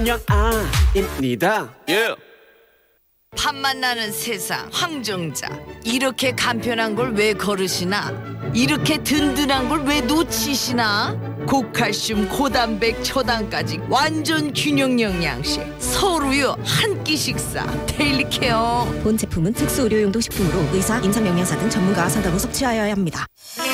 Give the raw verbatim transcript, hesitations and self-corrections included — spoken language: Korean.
영아입니다. 예. 밥맛 나는 세상 황정자 이렇게 간편한 걸 왜 거르시나 이렇게 든든한 걸 왜 놓치시나 고칼슘 고단백 초당까지 완전 균형 영양식 서울우유 한 끼 식사 데일리케어. 본 제품은 특수 의료용도 식품으로 의사, 임상영양사 등 전문가와 상담 후 섭취하여야 합니다.